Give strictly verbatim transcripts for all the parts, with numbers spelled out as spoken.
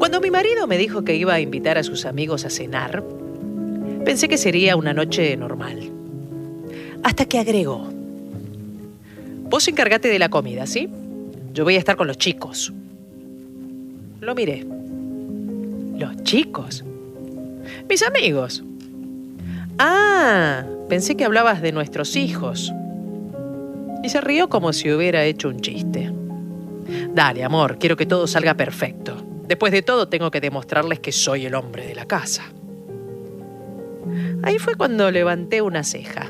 Cuando mi marido me dijo que iba a invitar a sus amigos a cenar, pensé que sería una noche normal. Hasta que agregó: vos encargate de la comida, ¿sí? Yo voy a estar con los chicos. Lo miré. ¿Los chicos? Mis amigos. Ah, pensé que hablabas de nuestros hijos. Y se rió como si hubiera hecho un chiste. Dale, amor, quiero que todo salga perfecto. Después de todo, tengo que demostrarles que soy el hombre de la casa. Ahí fue cuando levanté una ceja.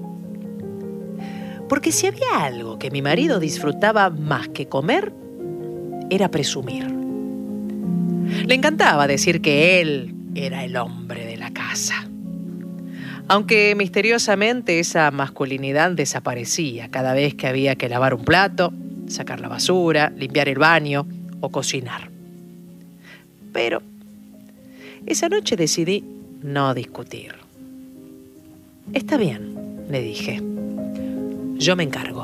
Porque si había algo que mi marido disfrutaba más que comer, era presumir. Le encantaba decir que él era el hombre de la casa. Aunque misteriosamente esa masculinidad desaparecía cada vez que había que lavar un plato, sacar la basura, limpiar el baño o cocinar. Pero esa noche decidí no discutir. Está bien, le dije. Yo me encargo.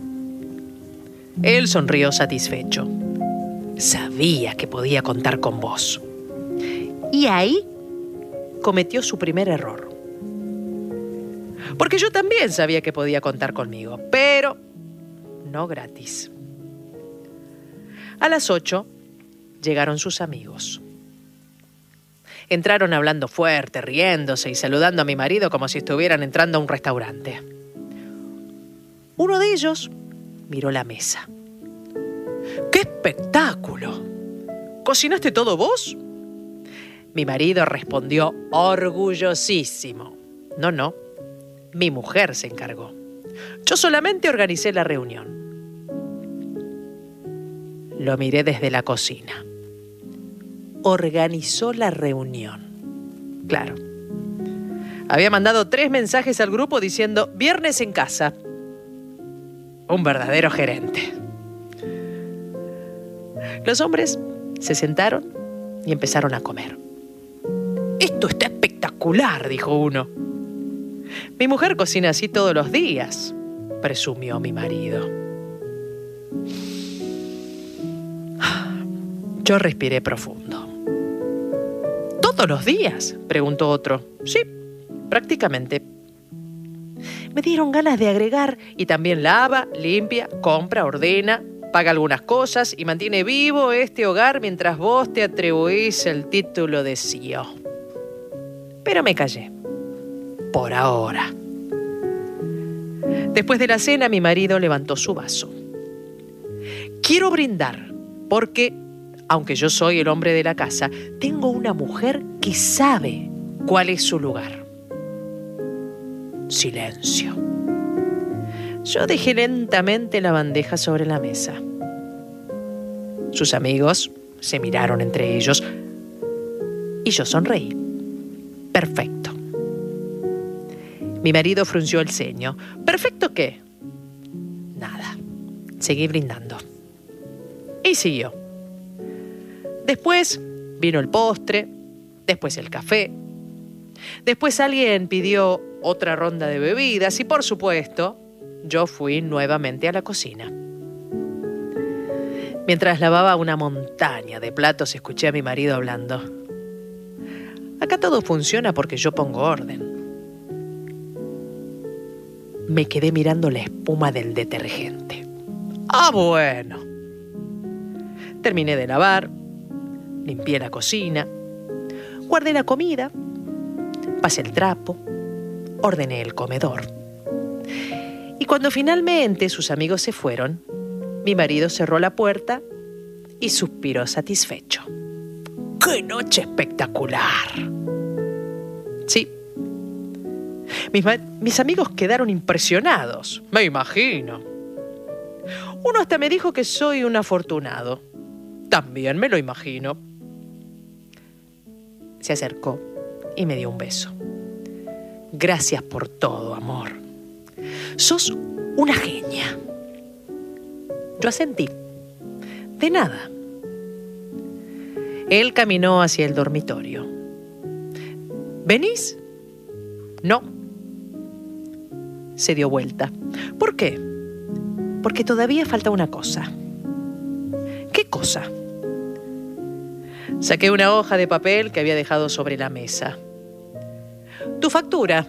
Él sonrió satisfecho. Sabía que podía contar con vos. Y ahí cometió su primer error. Porque yo también sabía que podía contar conmigo, pero no gratis. A las ocho llegaron sus amigos. Entraron hablando fuerte, riéndose y saludando a mi marido como si estuvieran entrando a un restaurante. Uno de ellos miró la mesa. ¡Qué espectáculo! ¿Cocinaste todo vos? Mi marido respondió orgullosísimo. No, no. Mi mujer se encargó. Yo solamente organicé la reunión. Lo miré desde la cocina. Organizó la reunión. Claro. Había mandado tres mensajes al grupo diciendo viernes en casa. Un verdadero gerente. Los hombres se sentaron y empezaron a comer. Esto está espectacular, dijo uno. Mi mujer cocina así todos los días, presumió mi marido. Yo respiré profundo. ¿Todos los días?, preguntó otro. Sí, prácticamente. Me dieron ganas de agregar y también lava, limpia, compra, ordena, paga algunas cosas y mantiene vivo este hogar mientras vos te atribuís el título de C E O. Pero me callé. Por ahora. Después de la cena, mi marido levantó su vaso. Quiero brindar porque, aunque yo soy el hombre de la casa, tengo una mujer que sabe cuál es su lugar. Silencio. Yo dejé lentamente la bandeja sobre la mesa. Sus amigos se miraron entre ellos y yo sonreí. Perfecto. Mi marido frunció el ceño. ¿Perfecto qué? Nada. Seguí brindando. Y siguió. Después vino el postre, después el café. Después alguien pidió otra ronda de bebidas y, por supuesto, yo fui nuevamente a la cocina. Mientras lavaba una montaña de platos, escuché a mi marido hablando. Acá todo funciona porque yo pongo orden. Me quedé mirando la espuma del detergente. ¡Ah, bueno! Terminé de lavar, limpié la cocina, guardé la comida, pasé el trapo, ordené el comedor. Y cuando finalmente sus amigos se fueron, mi marido cerró la puerta y suspiró satisfecho. ¡Qué noche espectacular! Sí. Mis, mis amigos quedaron impresionados, me imagino. Uno hasta me dijo que soy un afortunado. También me lo imagino. Se acercó y me dio un beso. Gracias por todo, amor. Sos una genia. Yo asentí. De nada. Él caminó hacia el dormitorio. ¿Venís? No. Se dio vuelta. ¿Por qué? Porque todavía falta una cosa. ¿Qué cosa? Saqué una hoja de papel que había dejado sobre la mesa. Tu factura.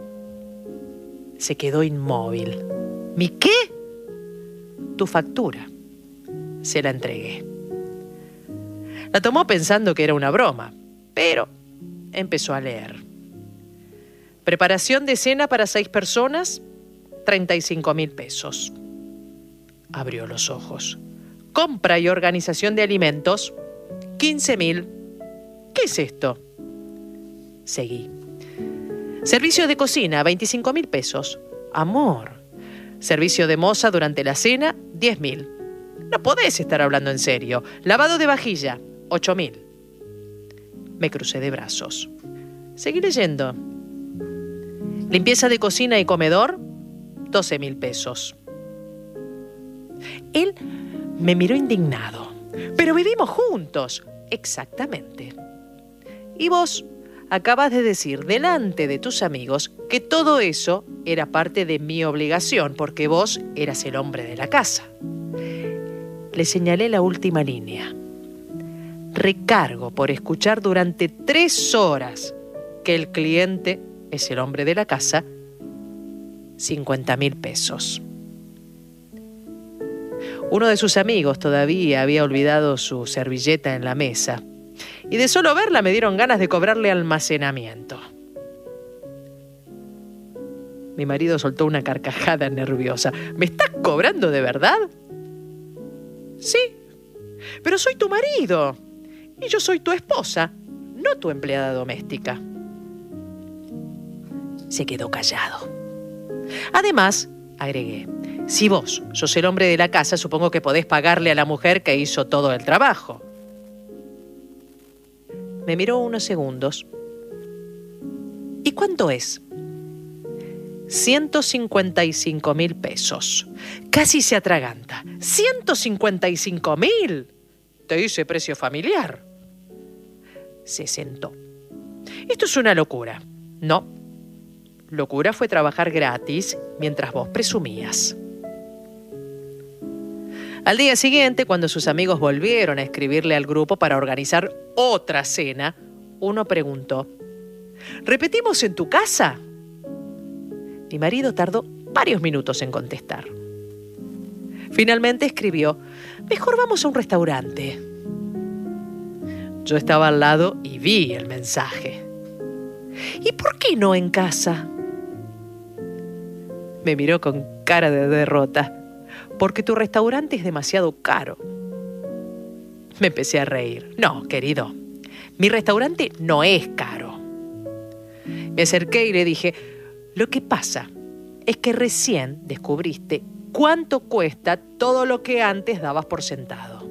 Se quedó inmóvil. ¿Mi qué? Tu factura. Se la entregué. La tomó pensando que era una broma, pero empezó a leer. Preparación de cena para seis personas, treinta y cinco mil pesos. Abrió los ojos. Compra y organización de alimentos, quince mil. ¿Qué es esto? Seguí. Servicio de cocina, veinticinco mil pesos. Amor. Servicio de moza durante la cena, diez mil. No podés estar hablando en serio. Lavado de vajilla, ocho mil. Me crucé de brazos. Seguí leyendo. Limpieza de cocina y comedor, doce mil pesos. Él me miró indignado. Pero vivimos juntos. Exactamente. Y vos acabas de decir delante de tus amigos que todo eso era parte de mi obligación porque vos eras el hombre de la casa. Le señalé la última línea. Recargo por escuchar durante tres horas que el cliente es el hombre de la casa, cincuenta mil pesos. Uno de sus amigos todavía había olvidado su servilleta en la mesa y de solo verla me dieron ganas de cobrarle almacenamiento. Mi marido soltó una carcajada nerviosa. ¿Me estás cobrando de verdad? Sí, pero soy tu marido y yo soy tu esposa, no tu empleada doméstica. Se quedó callado. Además, agregué, si vos sos el hombre de la casa, supongo que podés pagarle a la mujer que hizo todo el trabajo. Me miró unos segundos. ¿Y cuánto es? ciento cincuenta y cinco mil pesos. Casi se atraganta. ¿ciento cincuenta y cinco mil? Te hice precio familiar. Se sentó. Esto es una locura. No. Locura fue trabajar gratis mientras vos presumías. Al día siguiente, cuando sus amigos volvieron a escribirle al grupo para organizar otra cena, uno preguntó, ¿repetimos en tu casa? Mi marido tardó varios minutos en contestar. Finalmente escribió, mejor vamos a un restaurante. Yo estaba al lado y vi el mensaje. ¿Y por qué no en casa? Me miró con cara de derrota. Porque tu restaurante es demasiado caro. Me empecé a reír. No, querido, mi restaurante no es caro. Me acerqué y le dije, lo que pasa es que recién descubriste cuánto cuesta todo lo que antes dabas por sentado.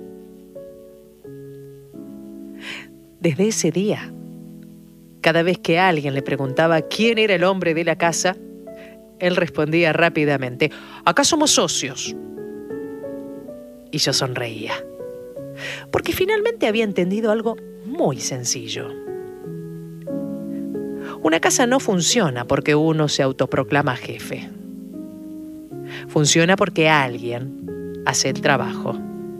Desde ese día, cada vez que alguien le preguntaba quién era el hombre de la casa, él respondía rápidamente, acá somos socios. Y yo sonreía, porque finalmente había entendido algo muy sencillo. Una casa no funciona porque uno se autoproclama jefe. Funciona porque alguien hace el trabajo.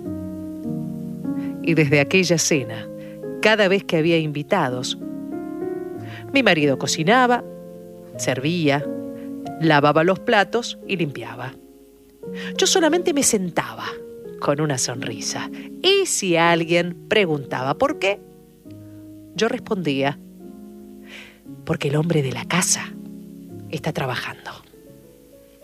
Y desde aquella cena, cada vez que había invitados, mi marido cocinaba, servía, lavaba los platos y limpiaba. Yo solamente me sentaba con una sonrisa. Y si alguien preguntaba por qué, yo respondía, porque el hombre de la casa está trabajando.